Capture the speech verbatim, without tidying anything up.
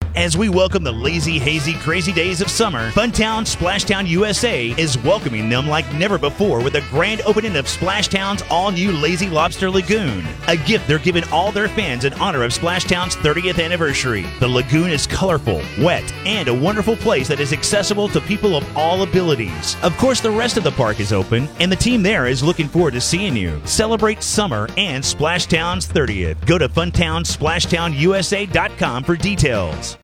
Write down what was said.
As we welcome the lazy, hazy, crazy days of summer, Funtown Splashtown U S A is welcoming them like never before with a grand opening of Splashtown's all-new Lazy Lobster Lagoon, a gift they're giving all their fans in honor of Splashtown's thirtieth anniversary. The lagoon is colorful, wet, and a wonderful place that is accessible to people of all abilities. Of course, the rest of the park is open, and the team there is looking forward to seeing you. Celebrate summer and Splashtown's thirtieth. Go to funtown splashtown U S A dot com for details.